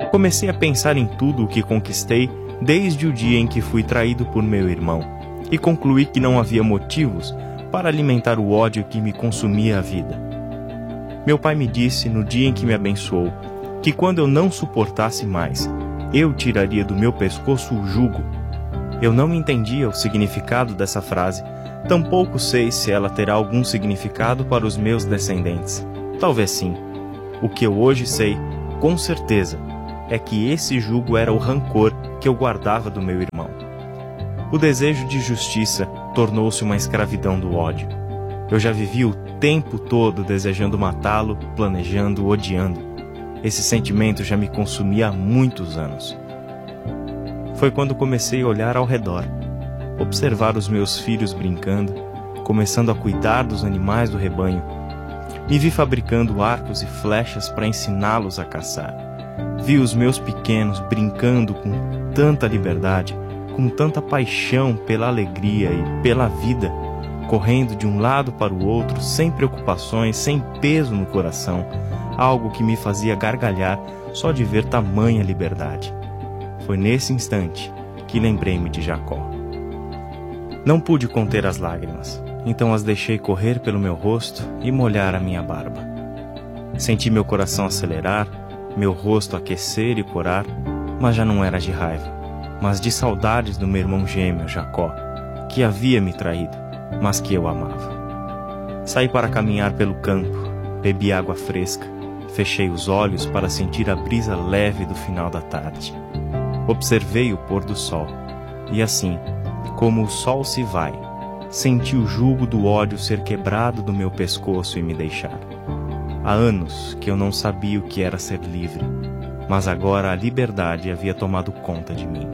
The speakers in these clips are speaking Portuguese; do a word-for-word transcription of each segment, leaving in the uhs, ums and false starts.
Comecei a pensar em tudo o que conquistei desde o dia em que fui traído por meu irmão, e concluí que não havia motivos para alimentar o ódio que me consumia a vida. Meu pai me disse, no dia em que me abençoou, que quando eu não suportasse mais, eu tiraria do meu pescoço o jugo. Eu não entendia o significado dessa frase, tampouco sei se ela terá algum significado para os meus descendentes. Talvez sim. O que eu hoje sei, com certeza, é que esse jugo era o rancor que eu guardava do meu irmão. O desejo de justiça tornou-se uma escravidão do ódio. Eu já vivi o tempo todo desejando matá-lo, planejando, odiando. Esse sentimento já me consumia há muitos anos. Foi quando comecei a olhar ao redor, observar os meus filhos brincando, começando a cuidar dos animais do rebanho. Me vi fabricando arcos e flechas para ensiná-los a caçar. Vi os meus pequenos brincando com tanta liberdade, com tanta paixão pela alegria e pela vida, correndo de um lado para o outro, sem preocupações, sem peso no coração, algo que me fazia gargalhar só de ver tamanha liberdade. Foi nesse instante que lembrei-me de Jacó. Não pude conter as lágrimas, então as deixei correr pelo meu rosto e molhar a minha barba. Senti meu coração acelerar, meu rosto aquecer e corar, mas já não era de raiva, mas de saudades do meu irmão gêmeo, Jacó, que havia me traído, mas que eu amava. Saí para caminhar pelo campo, bebi água fresca, fechei os olhos para sentir a brisa leve do final da tarde. Observei o pôr do sol, e assim, como o sol se vai, senti o jugo do ódio ser quebrado do meu pescoço e me deixar. Há anos que eu não sabia o que era ser livre, mas agora a liberdade havia tomado conta de mim.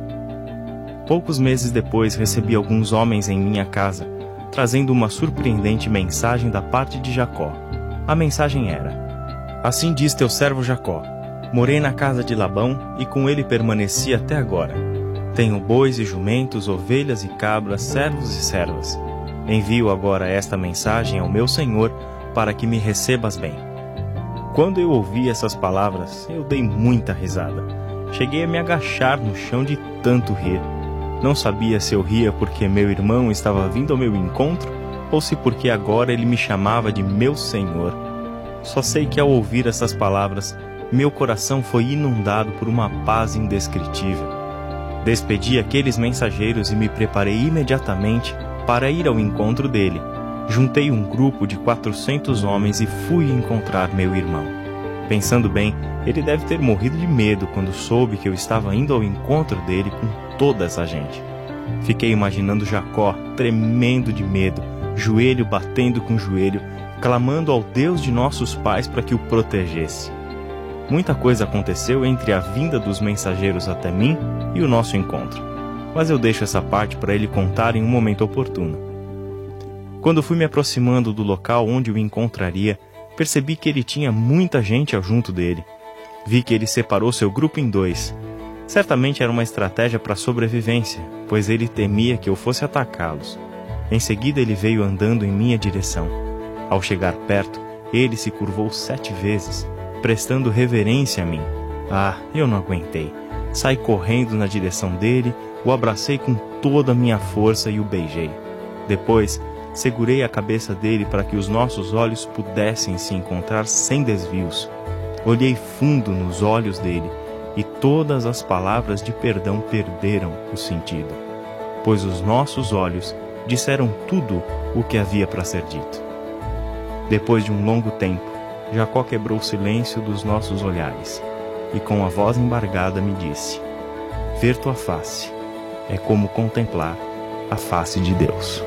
Poucos meses depois recebi alguns homens em minha casa, trazendo uma surpreendente mensagem da parte de Jacó. A mensagem era: assim diz teu servo Jacó, morei na casa de Labão e com ele permaneci até agora. Tenho bois e jumentos, ovelhas e cabras, servos e servas. Envio agora esta mensagem ao meu senhor para que me recebas bem. Quando eu ouvi essas palavras, eu dei muita risada. Cheguei a me agachar no chão de tanto rir. Não sabia se eu ria porque meu irmão estava vindo ao meu encontro ou se porque agora ele me chamava de meu senhor. Só sei que ao ouvir essas palavras, meu coração foi inundado por uma paz indescritível. Despedi aqueles mensageiros e me preparei imediatamente para ir ao encontro dele. Juntei um grupo de quatrocentos homens e fui encontrar meu irmão. Pensando bem, ele deve ter morrido de medo quando soube que eu estava indo ao encontro dele com toda essa gente. Fiquei imaginando Jacó tremendo de medo, joelho batendo com joelho, clamando ao Deus de nossos pais para que o protegesse. Muita coisa aconteceu entre a vinda dos mensageiros até mim e o nosso encontro, mas eu deixo essa parte para ele contar em um momento oportuno. Quando fui me aproximando do local onde o encontraria, percebi que ele tinha muita gente ao junto dele. Vi que ele separou seu grupo em dois. Certamente era uma estratégia para sobrevivência, pois ele temia que eu fosse atacá-los. Em seguida ele veio andando em minha direção. Ao chegar perto, ele se curvou sete vezes, prestando reverência a mim. Ah, eu não aguentei. Saí correndo na direção dele, o abracei com toda a minha força e o beijei. Depois, segurei a cabeça dele para que os nossos olhos pudessem se encontrar sem desvios. Olhei fundo nos olhos dele e todas as palavras de perdão perderam o sentido, pois os nossos olhos disseram tudo o que havia para ser dito. Depois de um longo tempo, Jacó quebrou o silêncio dos nossos olhares e com a voz embargada me disse: ver tua face é como contemplar a face de Deus.